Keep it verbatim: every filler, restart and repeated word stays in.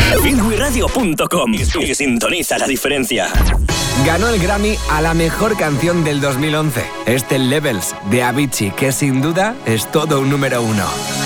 Finwi Radio punto com y sintoniza la diferencia. Ganó el Grammy a la mejor canción del dos mil once. Este Levels de Avicii, que sin duda es todo un número uno.